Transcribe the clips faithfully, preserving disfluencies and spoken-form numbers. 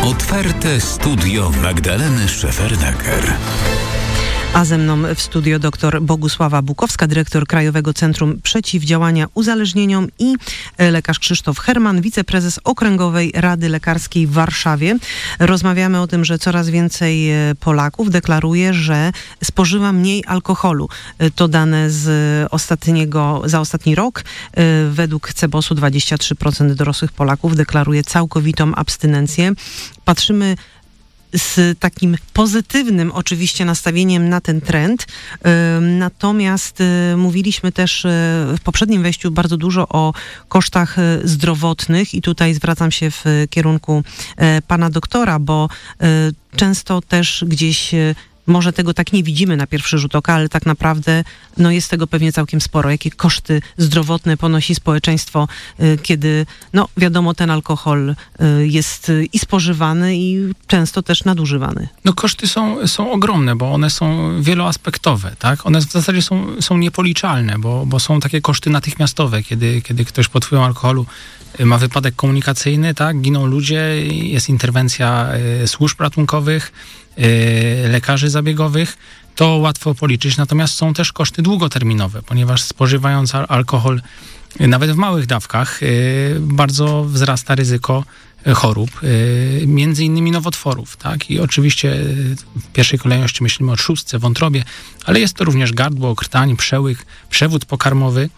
Otwarte studio Magdaleny Szefernaker. A ze mną w studio dr Bogusława Bukowska, dyrektor Krajowego Centrum Przeciwdziałania Uzależnieniom, i lekarz Krzysztof Herman, wiceprezes Okręgowej Rady Lekarskiej w Warszawie. Rozmawiamy o tym, że coraz więcej Polaków deklaruje, że spożywa mniej alkoholu. To dane z ostatniego, za ostatni rok. Według Cebosu dwadzieścia trzy procent dorosłych Polaków deklaruje całkowitą abstynencję. Patrzymy z takim pozytywnym oczywiście nastawieniem na ten trend. Natomiast mówiliśmy też w poprzednim wejściu bardzo dużo o kosztach zdrowotnych i tutaj zwracam się w kierunku pana doktora, bo często też gdzieś może tego tak nie widzimy na pierwszy rzut oka, ale tak naprawdę no jest tego pewnie całkiem sporo. Jakie koszty zdrowotne ponosi społeczeństwo, kiedy, no wiadomo, ten alkohol jest i spożywany, i często też nadużywany. No koszty są, są ogromne, bo one są wieloaspektowe, tak? One w zasadzie są, są niepoliczalne, bo, bo są takie koszty natychmiastowe, kiedy, kiedy ktoś pod wpływem alkoholu ma wypadek komunikacyjny, tak? Giną ludzie, jest interwencja y, służb ratunkowych, y, lekarzy zabiegowych. To łatwo policzyć, natomiast są też koszty długoterminowe, ponieważ spożywając al- alkohol y, nawet w małych dawkach y, bardzo wzrasta ryzyko chorób, y, między innymi nowotworów, tak? I oczywiście y, w pierwszej kolejności myślimy o trzustce, wątrobie, ale jest to również gardło, krtań, przełyk, przewód pokarmowy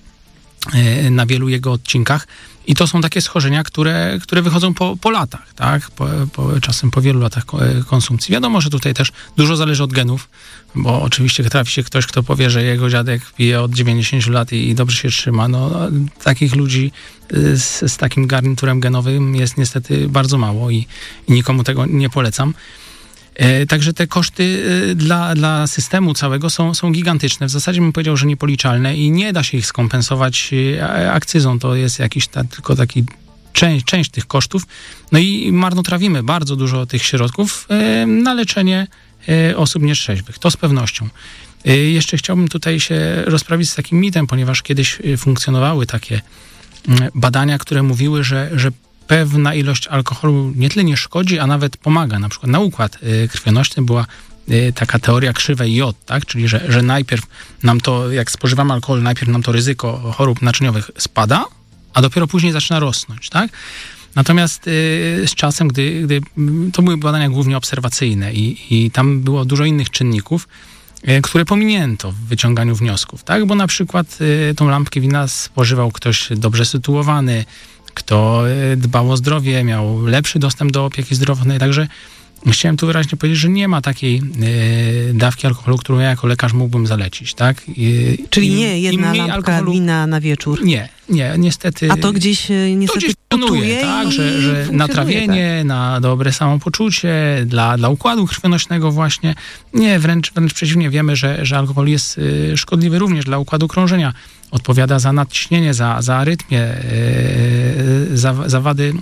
y, na wielu jego odcinkach. I to są takie schorzenia, które, które wychodzą po, po latach, tak? Po, po, czasem po wielu latach konsumpcji. Wiadomo, że tutaj też dużo zależy od genów, bo oczywiście trafi się ktoś, kto powie, że jego dziadek pije od dziewięćdziesięciu lat i, i dobrze się trzyma. No, takich ludzi z, z takim garniturem genowym jest niestety bardzo mało i, i nikomu tego nie polecam. E, także te koszty e, dla, dla systemu całego są, są gigantyczne. W zasadzie bym powiedział, że niepoliczalne i nie da się ich skompensować e, akcyzą. To jest jakiś ta, tylko taki część, część tych kosztów. No i marnotrawimy bardzo dużo tych środków e, na leczenie e, osób nieszczęśliwych. To z pewnością. E, jeszcze chciałbym tutaj się rozprawić z takim mitem, ponieważ kiedyś funkcjonowały takie badania, które mówiły, że, że pewna ilość alkoholu nie tyle nie szkodzi, a nawet pomaga. Na przykład na układ y, krwionośny była y, taka teoria krzywej J, tak? Czyli że, że najpierw nam to, jak spożywamy alkohol, najpierw nam to ryzyko chorób naczyniowych spada, a dopiero później zaczyna rosnąć, tak? Natomiast y, z czasem, gdy, gdy to były badania głównie obserwacyjne i, i tam było dużo innych czynników, y, które pominięto w wyciąganiu wniosków, tak? Bo na przykład y, tą lampkę wina spożywał ktoś dobrze sytuowany, kto dbał o zdrowie, miał lepszy dostęp do opieki zdrowotnej. Także chciałem tu wyraźnie powiedzieć, że nie ma takiej y, dawki alkoholu, którą ja jako lekarz mógłbym zalecić, tak? I, Czyli im, nie jedna lampka alkoholu... wina na wieczór? Nie, nie, niestety... A to gdzieś niestety to gdzieś planuje, tak? Że, że natrawienie, tak, na dobre samopoczucie, dla, dla układu krwionośnego właśnie. Nie, wręcz, wręcz przeciwnie, wiemy, że, że alkohol jest y, szkodliwy również dla układu krążenia. Odpowiada za nadciśnienie, za, za arytmię, yy, za, za, wady,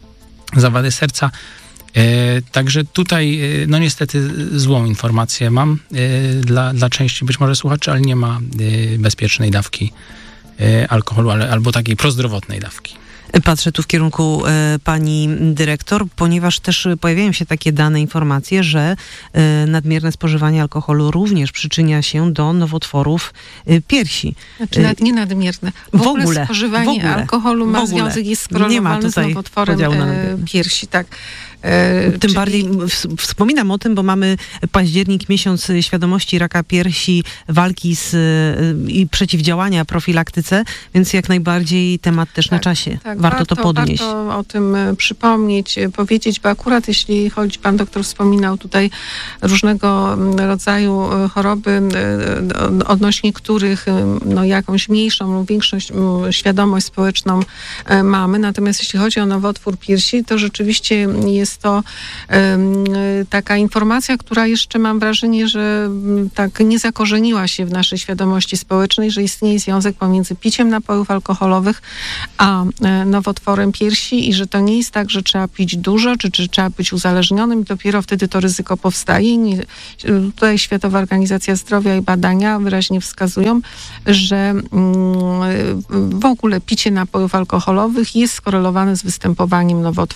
za wady serca. Yy, także tutaj, yy, no niestety złą informację mam yy, dla, dla części być może słuchaczy, ale nie ma yy, bezpiecznej dawki yy, alkoholu, ale, albo takiej prozdrowotnej dawki. Patrzę tu w kierunku e, pani dyrektor, ponieważ też pojawiają się takie dane, informacje, że e, nadmierne spożywanie alkoholu również przyczynia się do nowotworów e, piersi. Znaczy nad, nie nadmierne. W, w ogóle, ogóle spożywanie w ogóle, w alkoholu ma ogóle. związek, jest skorelowany z nowotworem e, piersi. Tak. E, Tym czyli... bardziej wspominam o tym, bo mamy październik, miesiąc świadomości raka piersi, walki z, i przeciwdziałania profilaktyce, więc jak najbardziej temat też tak, na czasie. Tak, warto, warto to podnieść. Warto o tym przypomnieć, powiedzieć, bo akurat jeśli chodzi, pan doktor wspominał tutaj różnego rodzaju choroby, odnośnie których no, jakąś mniejszą lub większą świadomość społeczną mamy. Natomiast jeśli chodzi o nowotwór piersi, to rzeczywiście jest to um, taka informacja, która jeszcze mam wrażenie, że tak nie zakorzeniła się w naszej świadomości społecznej, że istnieje związek pomiędzy piciem napojów alkoholowych a e, nowotworem piersi i że to nie jest tak, że trzeba pić dużo, czy, czy trzeba być uzależnionym i dopiero wtedy to ryzyko powstaje. Nie, tutaj Światowa Organizacja Zdrowia i badania wyraźnie wskazują, że mm, w ogóle picie napojów alkoholowych jest skorelowane z występowaniem nowotworów.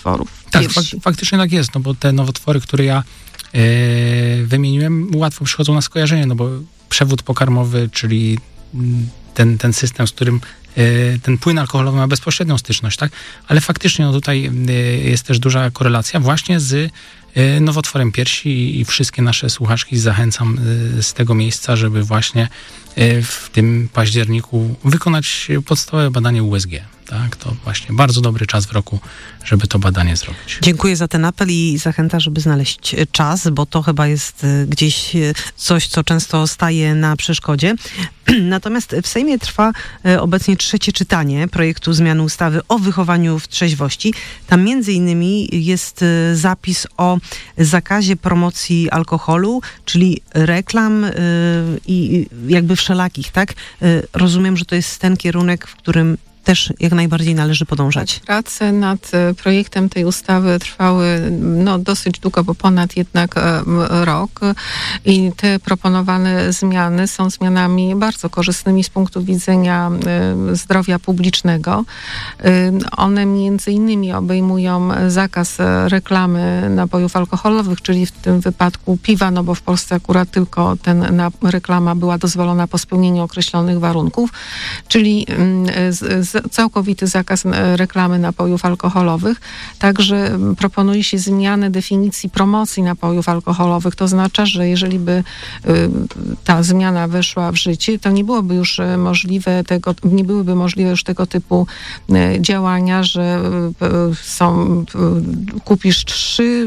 Tak, piersi. fak- faktycznie tak jest, no bo te nowotwory, które ja e, wymieniłem, łatwo przychodzą na skojarzenie, no bo przewód pokarmowy, czyli ten, ten system, z którym e, ten płyn alkoholowy ma bezpośrednią styczność, tak? Ale faktycznie no tutaj e, jest też duża korelacja właśnie z e, nowotworem piersi i wszystkie nasze słuchaczki zachęcam e, z tego miejsca, żeby właśnie e, w tym październiku wykonać podstawowe badanie U S G. Tak, to właśnie bardzo dobry czas w roku, żeby to badanie zrobić. Dziękuję za ten apel i zachęta, żeby znaleźć czas, bo to chyba jest gdzieś coś, co często staje na przeszkodzie. Natomiast w Sejmie trwa obecnie trzecie czytanie projektu zmiany ustawy o wychowaniu w trzeźwości. Tam między innymi jest zapis o zakazie promocji alkoholu, czyli reklam i jakby wszelakich, tak? Rozumiem, że to jest ten kierunek, w którym też jak najbardziej należy podążać. Tak, prace nad projektem tej ustawy trwały no, dosyć długo, bo ponad jednak rok i te proponowane zmiany są zmianami bardzo korzystnymi z punktu widzenia zdrowia publicznego. One między innymi obejmują zakaz reklamy napojów alkoholowych, czyli w tym wypadku piwa, no bo w Polsce akurat tylko ten reklama była dozwolona po spełnieniu określonych warunków, czyli z, z całkowity zakaz reklamy napojów alkoholowych. Także proponuje się zmianę definicji promocji napojów alkoholowych. To oznacza, że jeżeli by ta zmiana weszła w życie, to nie byłoby już możliwe tego, nie byłyby możliwe już tego typu działania, że są, kupisz trzy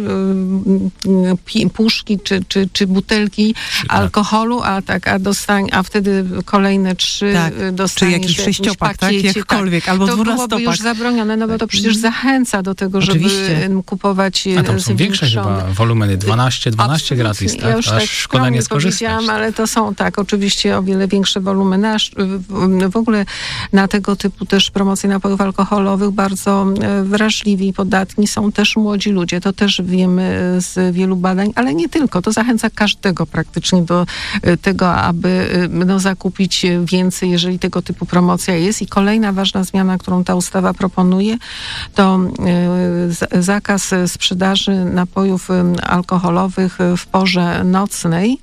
puszki czy, czy, czy butelki alkoholu, a tak, a dostań, a wtedy kolejne trzy tak, dostaniesz czy jakiś sześciopak, tak? Jakkolwiek, tak. albo to dwunastopak. byłoby już zabronione, no bo to przecież zachęca do tego, Oczywiście. żeby kupować A tam są większe chyba wolumeny, dwanaście, dwanaście gratis, tak? Ja już Aż tak szkoda nie skorzystać. powiedziałam, ale to są tak, oczywiście o wiele większe wolumeny. Aż w ogóle na tego typu też promocje napojów alkoholowych bardzo wrażliwi i podatni są też młodzi ludzie. To też wiemy z wielu badań, ale nie tylko. To zachęca każdego praktycznie do tego, aby no, zakupić więcej, jeżeli tego typu promocja jest. I kolejna ważna zmiana, którą ta ustawa proponuje, to zakaz sprzedaży napojów alkoholowych w porze nocnej.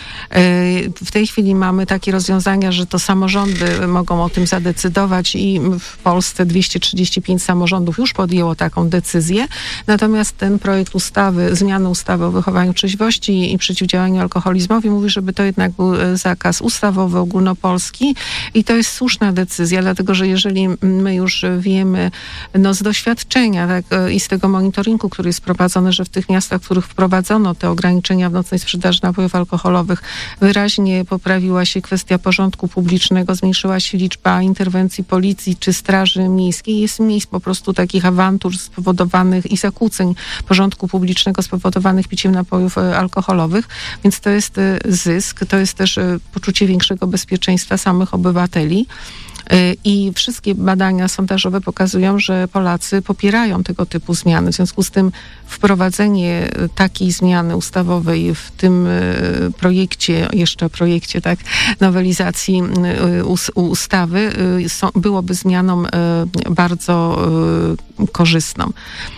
W tej chwili mamy takie rozwiązania, że to samorządy mogą o tym zadecydować i w Polsce dwieście trzydzieści pięć samorządów już podjęło taką decyzję. Natomiast ten projekt ustawy, zmiany ustawy o wychowaniu trzeźwości i przeciwdziałaniu alkoholizmowi mówi, żeby to jednak był zakaz ustawowy, ogólnopolski i to jest słuszna decyzja, dlatego że jeżeli my już wiemy no, z doświadczenia tak, i z tego monitoringu, który jest prowadzony, że w tych miastach, w których wprowadzono te ograniczenia w nocnej sprzedaży napojów alkoholowych, wyraźnie poprawiła się kwestia porządku publicznego, zmniejszyła się liczba interwencji policji czy straży miejskiej. Jest mniej po prostu takich awantur spowodowanych i zakłóceń porządku publicznego spowodowanych piciem napojów alkoholowych, więc to jest zysk, to jest też poczucie większego bezpieczeństwa samych obywateli. I wszystkie badania sondażowe pokazują, że Polacy popierają tego typu zmiany. W związku z tym wprowadzenie takiej zmiany ustawowej w tym projekcie, jeszcze projekcie tak, nowelizacji ustawy byłoby zmianą bardzo korzystną.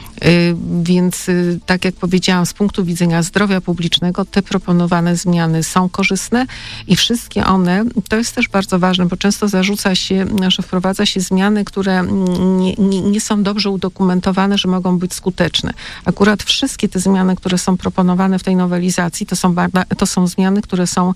Więc tak jak powiedziałam, z punktu widzenia zdrowia publicznego te proponowane zmiany są korzystne i wszystkie one, to jest też bardzo ważne, bo często zarzuca się, że wprowadza się zmiany, które nie, nie, nie są dobrze udokumentowane, że mogą być skuteczne. Akurat wszystkie te zmiany, które są proponowane w tej nowelizacji, to są, to są zmiany, które są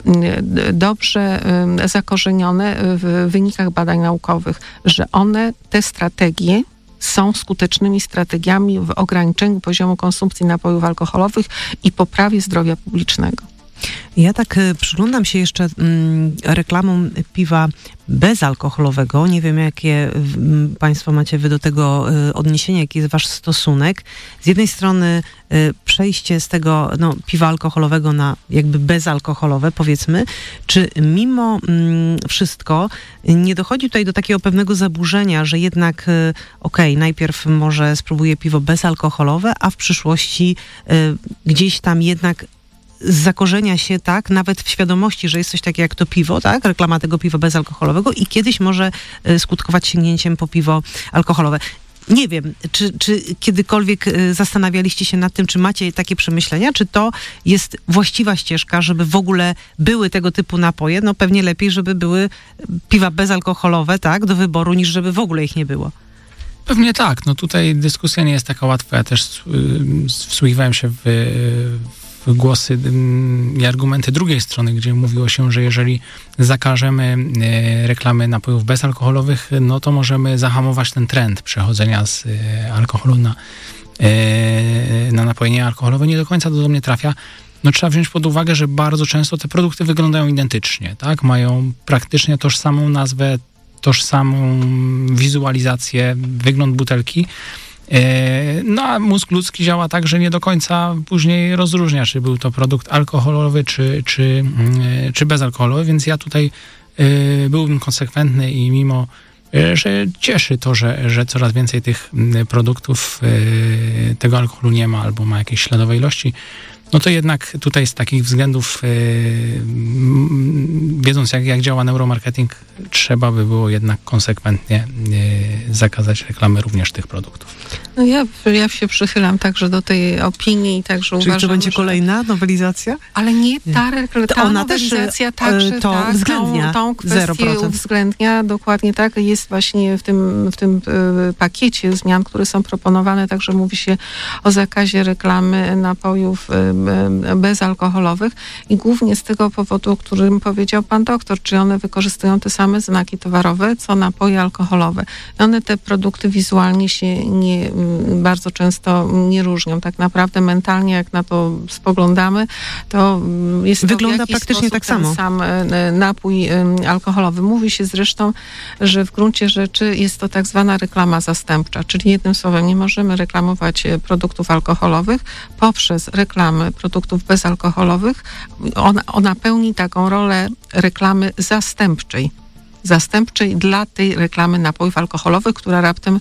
dobrze zakorzenione w wynikach badań naukowych, że one, te strategie są skutecznymi strategiami w ograniczeniu poziomu konsumpcji napojów alkoholowych i poprawie zdrowia publicznego. Ja tak przyglądam się jeszcze mm, reklamom piwa bezalkoholowego. Nie wiem, jakie m, Państwo macie wy do tego y, odniesienia, jaki jest wasz stosunek. Z jednej strony y, przejście z tego no, piwa alkoholowego na jakby bezalkoholowe, powiedzmy. Czy mimo mm, wszystko nie dochodzi tutaj do takiego pewnego zaburzenia, że jednak y, okej, okay, najpierw może spróbuję piwo bezalkoholowe, a w przyszłości y, gdzieś tam jednak zakorzenia się, tak, nawet w świadomości, że jest coś takiego jak to piwo, tak, reklama tego piwa bezalkoholowego i kiedyś może skutkować sięgnięciem po piwo alkoholowe. nie wiem, czy, czy kiedykolwiek zastanawialiście się nad tym, czy macie takie przemyślenia, czy to jest właściwa ścieżka, żeby w ogóle były tego typu napoje? No pewnie lepiej, żeby były piwa bezalkoholowe, tak, do wyboru, niż żeby w ogóle ich nie było. Pewnie tak. No tutaj dyskusja nie jest taka łatwa. Ja też wsłuchiwałem się w, w głosy i argumenty drugiej strony, gdzie mówiło się, że jeżeli zakażemy reklamy napojów bezalkoholowych, no to możemy zahamować ten trend przechodzenia z alkoholu na, na napoje niealkoholowe. Nie do końca to do mnie trafia. No trzeba wziąć pod uwagę, że bardzo często te produkty wyglądają identycznie, tak? Mają praktycznie tożsamą nazwę, tożsamą wizualizację, wygląd butelki. No a mózg ludzki działa tak, że nie do końca później rozróżnia, czy był to produkt alkoholowy, czy, czy, czy bezalkoholowy, więc ja tutaj byłbym konsekwentny i mimo, że cieszy to, że, że coraz więcej tych produktów tego alkoholu nie ma albo ma jakieś śladowe ilości, no to jednak tutaj z takich względów, yy, wiedząc jak, jak działa neuromarketing, trzeba by było jednak konsekwentnie yy, zakazać reklamy również tych produktów. No ja, ja się przychylam także do tej opinii i także Czyli uważam, to będzie że... kolejna nowelizacja? Ale nie ta, rekl- ta ona nowelizacja też, także to tak, uwzględnia tą, tą kwestię zero procent. uwzględnia, dokładnie tak. Jest właśnie w tym, w tym y, pakiecie zmian, które są proponowane, także mówi się o zakazie reklamy napojów y, y, bezalkoholowych i głównie z tego powodu, o którym powiedział pan doktor, czy one wykorzystują te same znaki towarowe, co napoje alkoholowe. I one te produkty wizualnie się nie, bardzo często nie różnią. Tak naprawdę mentalnie, jak na to spoglądamy, to jest wygląda to w praktycznie tak ten samo. sam napój alkoholowy. Mówi się zresztą, że w gruncie rzeczy jest to tak zwana reklama zastępcza, czyli jednym słowem nie możemy reklamować produktów alkoholowych poprzez reklamy produktów bezalkoholowych. Ona, ona pełni taką rolę reklamy zastępczej. zastępczej dla tej reklamy napojów alkoholowych, która raptem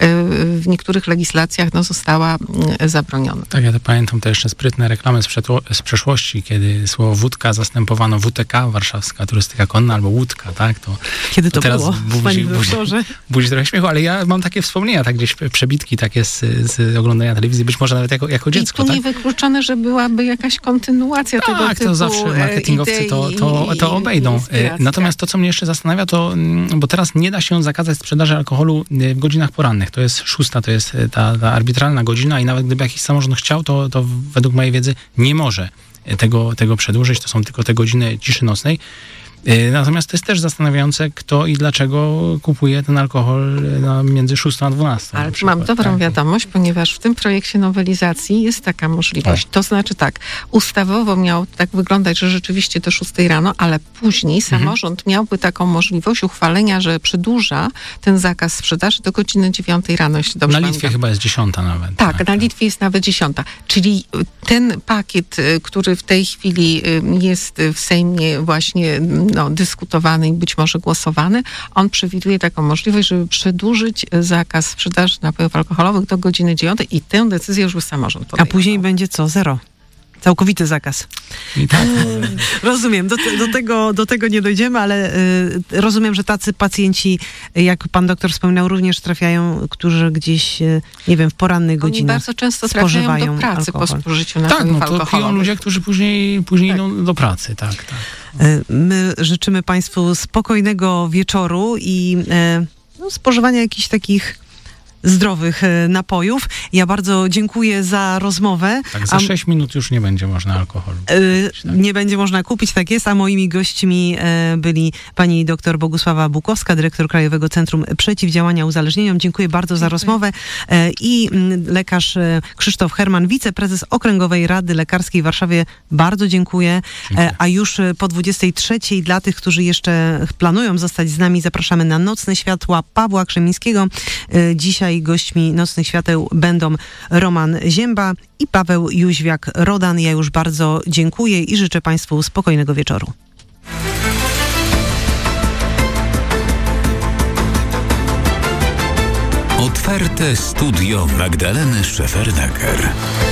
w niektórych legislacjach no, została zabroniona. Tak, ja to pamiętam te jeszcze sprytne reklamy z, przetło- z przeszłości, kiedy słowo wódka zastępowano W T K, warszawska turystyka konna, albo łódka, tak? To, Kiedy to, to teraz było, budzi, panie budzi, doktorze? budzi trochę śmiechu, ale ja mam takie wspomnienia, tak gdzieś przebitki takie z, z oglądania telewizji, być może nawet jako, jako dziecko. I tu tak? niewykluczone, że byłaby jakaś kontynuacja tak, tego typu to zawsze marketingowcy to, to, to obejdą. Natomiast to, co mnie jeszcze zastanawia, to, bo teraz nie da się zakazać sprzedaży alkoholu w godzinach porannych. To jest szósta, to jest ta, ta arbitralna godzina i nawet gdyby jakiś samorząd chciał, to, to według mojej wiedzy nie może tego, tego przedłużyć. To są tylko te godziny ciszy nocnej. Natomiast to jest też zastanawiające, kto i dlaczego kupuje ten alkohol na między szóstą a dwunastą. Ale mam dobrą tak. wiadomość, ponieważ w tym projekcie nowelizacji jest taka możliwość. To znaczy tak, ustawowo miało tak wyglądać, że rzeczywiście do szóstej rano, ale później mhm. samorząd miałby taką możliwość uchwalenia, że przedłuża ten zakaz sprzedaży do godziny dziewiątej rano, jeśli dobrze Na Litwie pamiętam. chyba jest dziesiąta nawet. Tak, tak, na Litwie jest nawet dziesiąta. Czyli ten pakiet, który w tej chwili jest w Sejmie właśnie no, dyskutowany i być może głosowany, on przewiduje taką możliwość, żeby przedłużyć zakaz sprzedaży napojów alkoholowych do godziny dziewiątej i tę decyzję już by samorząd podejmował. A później będzie co? Zero. Całkowity zakaz. I tak, rozumiem, do, te, do, tego, do tego nie dojdziemy, ale y, rozumiem, że tacy pacjenci, jak pan doktor wspominał, również trafiają, którzy gdzieś, y, nie wiem, w porannych godzinach Oni bardzo często trafiają do pracy alkohol. po spożyciu napojów tak, no to alkoholowych. piją ludzie, którzy później, później tak. idą do pracy, tak, tak. Y, my życzymy państwu spokojnego wieczoru i y, no, spożywania jakichś takich zdrowych napojów. Ja bardzo dziękuję za rozmowę. Tak, za sześć minut już nie będzie można alkoholu. Yy, tak. Nie będzie można kupić, tak jest, a moimi gośćmi e, byli pani dr Bogusława Bukowska, dyrektor Krajowego Centrum Przeciwdziałania Uzależnieniom. Dziękuję bardzo za rozmowę. E, I m, lekarz e, Krzysztof Herman, wiceprezes Okręgowej Rady Lekarskiej w Warszawie. Bardzo dziękuję. dziękuję. E, a już po dwudziestej trzeciej dla tych, którzy jeszcze planują zostać z nami, zapraszamy na Nocne Światła Pawła Krzemińskiego. E, dzisiaj gośćmi Nocnych Świateł będą Roman Zięba i Paweł Jóźwiak-Rodan. Ja już bardzo dziękuję i życzę państwu spokojnego wieczoru. Otwarte studio Magdaleny Szefernaker.